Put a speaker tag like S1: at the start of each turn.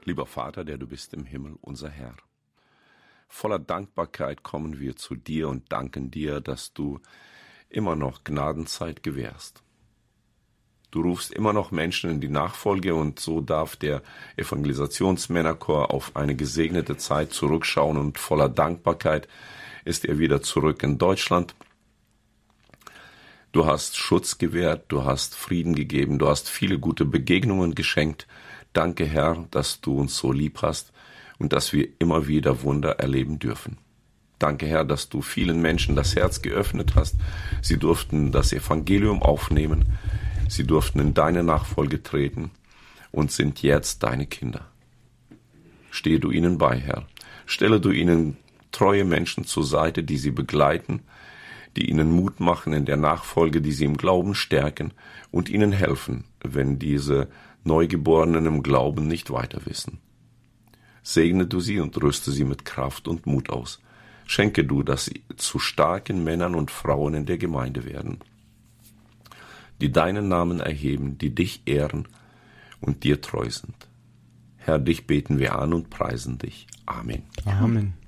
S1: Lieber Vater, der du bist im Himmel, unser Herr. Voller Dankbarkeit kommen wir zu dir und danken dir, dass du immer noch Gnadenzeit gewährst. Du rufst immer noch Menschen in die Nachfolge und so darf der Evangelisationsmännerchor auf eine gesegnete Zeit zurückschauen und voller Dankbarkeit ist er wieder zurück in Deutschland. Du hast Schutz gewährt, du hast Frieden gegeben, du hast viele gute Begegnungen geschenkt. Danke, Herr, dass du uns so lieb hast und dass wir immer wieder Wunder erleben dürfen. Danke, Herr, dass du vielen Menschen das Herz geöffnet hast. Sie durften das Evangelium aufnehmen. Sie durften in deine Nachfolge treten und sind jetzt deine Kinder. Stehe du ihnen bei, Herr. Stelle du ihnen treue Menschen zur Seite, die sie begleiten, die ihnen Mut machen in der Nachfolge, die sie im Glauben stärken und ihnen helfen, wenn diese Neugeborenen im Glauben nicht weiter wissen. Segne du sie und rüste sie mit Kraft und Mut aus. Schenke du, dass sie zu starken Männern und Frauen in der Gemeinde werden, die deinen Namen erheben, die dich ehren und dir treu sind. Herr, dich beten wir an und preisen dich. Amen.
S2: Amen.